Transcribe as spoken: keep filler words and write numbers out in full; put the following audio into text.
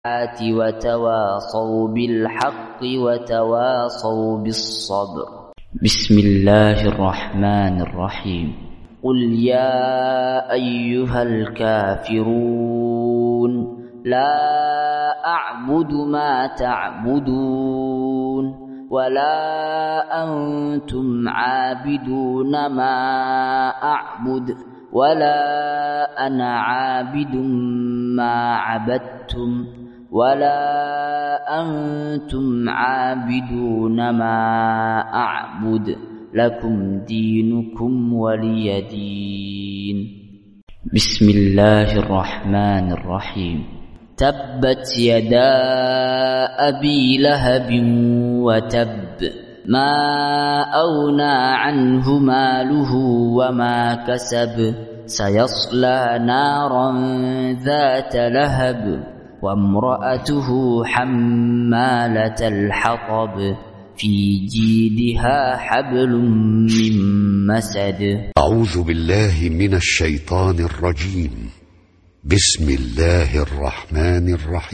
وتواصوا بالحق وتواصوا بالصبر. بسم الله الرحمن الرحيم. قل يا أيها الكافرون لا أعبد ما تعبدون ولا أنتم عابدون ما أعبد ولا أنا عابد ما عبدتم ولا أنتم عابدون ما أعبد لكم دينكم ولي دين. بسم الله الرحمن الرحيم. تبت يدا أبي لهب وتب ما أغنى عنه ماله وما كسب سيصلى نارا ذات لهب وامرأته حمالة الحطب في جيدها حبل من مسد. أعوذ بالله من الشيطان الرجيم. بسم الله الرحمن الرحيم.